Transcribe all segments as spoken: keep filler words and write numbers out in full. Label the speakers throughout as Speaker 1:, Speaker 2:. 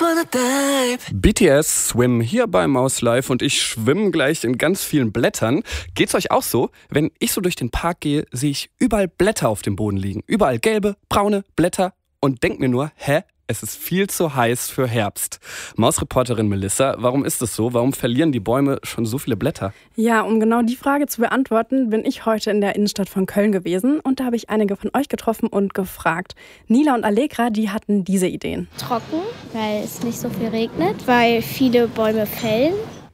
Speaker 1: wanna dive.
Speaker 2: B T S, Swim, hier bei Maus Live und ich schwimme gleich in ganz vielen Blättern. Geht's euch auch so? Wenn ich so durch den Park gehe, sehe ich überall Blätter auf dem Boden liegen. Überall gelbe, braune Blätter und denk mir nur, hä? Es ist viel zu heiß für Herbst. Mausreporterin Melissa, warum ist es so? Warum verlieren die Bäume schon so viele Blätter?
Speaker 3: Ja, um genau die Frage zu beantworten, bin ich heute in der Innenstadt von Köln gewesen und da habe ich einige von euch getroffen und gefragt. Nila und Allegra, die hatten diese Ideen.
Speaker 4: Trocken, weil es nicht so viel regnet, weil viele Bäume fällen.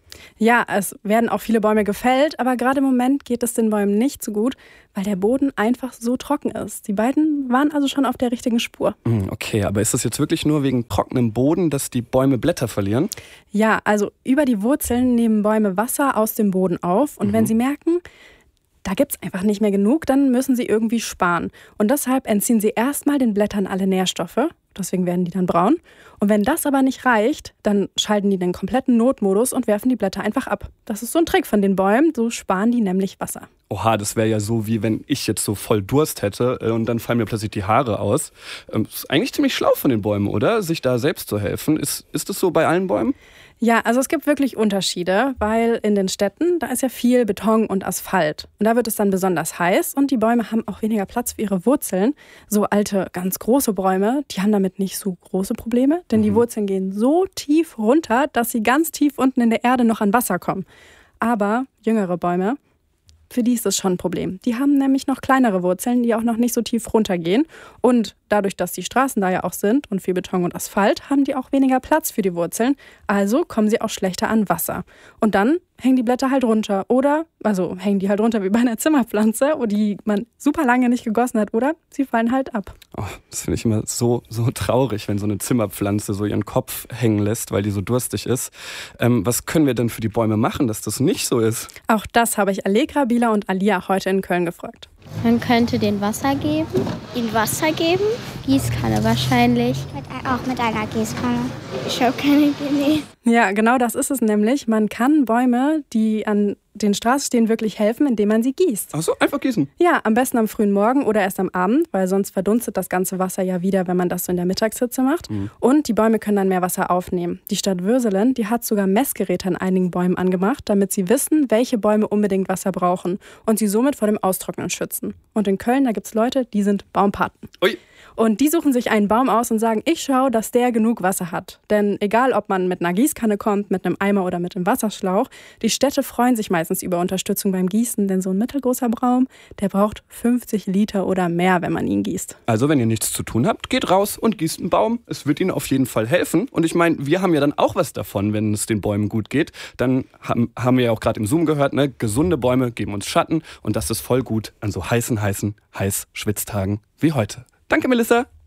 Speaker 3: Ja, es werden auch viele Bäume gefällt, aber gerade im Moment geht es den Bäumen nicht so gut, weil der Boden einfach so trocken ist. Die beiden waren also schon auf der richtigen Spur.
Speaker 2: Okay, aber ist das jetzt wirklich nur wegen trockenem Boden, dass die Bäume Blätter verlieren?
Speaker 3: Ja, also über die Wurzeln nehmen Bäume Wasser aus dem Boden auf und mhm. wenn sie merken, da gibt es einfach nicht mehr genug, dann müssen sie irgendwie sparen. Und deshalb entziehen sie erstmal den Blättern alle Nährstoffe. Deswegen werden die dann braun. Und wenn das aber nicht reicht, dann schalten die den kompletten Notmodus und werfen die Blätter einfach ab. Das ist so ein Trick von den Bäumen, so sparen die nämlich Wasser.
Speaker 2: Oha, das wäre ja so, wie wenn ich jetzt so voll Durst hätte und dann fallen mir plötzlich die Haare aus. Ähm, ist eigentlich ziemlich schlau von den Bäumen, oder? Sich da selbst zu helfen. Ist, ist das so bei allen Bäumen?
Speaker 3: Ja, also es gibt wirklich Unterschiede, weil in den Städten, da ist ja viel Beton und Asphalt. Und da wird es dann besonders heiß und die Bäume haben auch weniger Platz für ihre Wurzeln. So alte, ganz große Bäume, die haben damit nicht so große Probleme, denn mhm. die Wurzeln gehen so tief runter, dass sie ganz tief unten in der Erde noch an Wasser kommen. Aber jüngere Bäume, für die ist das schon ein Problem. Die haben nämlich noch kleinere Wurzeln, die auch noch nicht so tief runtergehen. Und dadurch, dass die Straßen da ja auch sind und viel Beton und Asphalt, haben die auch weniger Platz für die Wurzeln. Also kommen sie auch schlechter an Wasser. Und dann hängen die Blätter halt runter. Oder, also hängen die halt runter wie bei einer Zimmerpflanze, die man super lange nicht gegossen hat. Oder sie fallen halt ab.
Speaker 2: Oh, das finde ich immer so, so traurig, wenn so eine Zimmerpflanze so ihren Kopf hängen lässt, weil die so durstig ist. Ähm, was können wir denn für die Bäume machen, dass das nicht so ist?
Speaker 3: Auch das habe ich Allegra, Bila und Alia heute in Köln gefragt.
Speaker 4: Man könnte den Wasser geben. Ihnen Wasser geben? Gießkanne wahrscheinlich.
Speaker 5: Auch mit einer Gießkanne.
Speaker 4: Ich habe keine Idee.
Speaker 3: Ja, genau das ist es nämlich. Man kann Bäume, die an den Straßen stehen, wirklich helfen, indem man sie gießt.
Speaker 2: Ach so, einfach gießen?
Speaker 3: Ja, am besten am frühen Morgen oder erst am Abend, weil sonst verdunstet das ganze Wasser ja wieder, wenn man das so in der Mittagshitze macht. Mhm. Und die Bäume können dann mehr Wasser aufnehmen. Die Stadt Würselen, die hat sogar Messgeräte an einigen Bäumen angemacht, damit sie wissen, welche Bäume unbedingt Wasser brauchen und sie somit vor dem Austrocknen schützen. Und in Köln, da gibt es Leute, die sind Baumpaten.
Speaker 2: Ui.
Speaker 3: Und die suchen sich einen Baum aus und sagen, ich schaue, dass der genug Wasser hat. Denn egal, ob man mit einer Gießkanne kommt, mit einem Eimer oder mit einem Wasserschlauch, die Städte freuen sich meistens über Unterstützung beim Gießen, denn so ein mittelgroßer Baum, der braucht fünfzig Liter oder mehr, wenn man ihn gießt.
Speaker 2: Also wenn ihr nichts zu tun habt, geht raus und gießt einen Baum. Es wird ihnen auf jeden Fall helfen. Und ich meine, wir haben ja dann auch was davon, wenn es den Bäumen gut geht. Dann haben, haben wir ja auch gerade im Zoom gehört, ne? Gesunde Bäume geben uns Schatten und das ist voll gut an so heißen, heißen, heiß Schwitztagen wie heute. Danke, Melissa.